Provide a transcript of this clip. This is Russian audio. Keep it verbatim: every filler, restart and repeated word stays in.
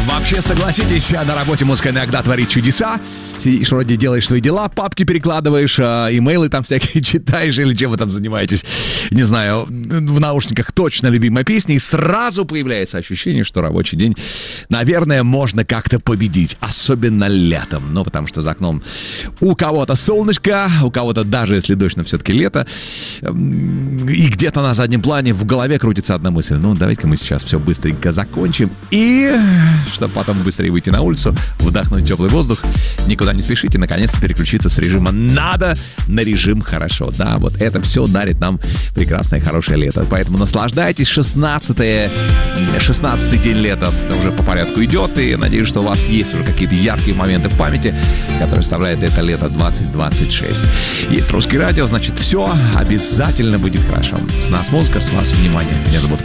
Вообще, согласитесь, на работе музыка иногда творит чудеса. Сидишь, вроде делаешь свои дела, папки перекладываешь, имейлы там всякие читаешь или чем вы там занимаетесь. Не знаю, в наушниках точно любимая песня, и сразу появляется ощущение, что рабочий день, наверное, можно как-то победить. Особенно летом. Ну, потому что за окном у кого-то солнышко, у кого-то даже если дождь, но все-таки лето. И где-то на заднем плане в голове крутится одна мысль. Ну, давайте-ка мы сейчас все быстренько закончим. И, чтобы потом быстрее выйти на улицу, вдохнуть теплый воздух, никуда не спешите, наконец-то переключиться с режима «надо» на режим «хорошо». Да, вот это все дарит нам прекрасное, хорошее лето. Поэтому наслаждайтесь. шестнадцатый день лета уже по порядку идет. И надеюсь, что у вас есть уже какие-то яркие моменты в памяти, которые вставляет это лето двадцать двадцать шесть. Есть Русское радио, значит, все обязательно будет хорошо. С нас музыка, с вас внимание. Меня зовут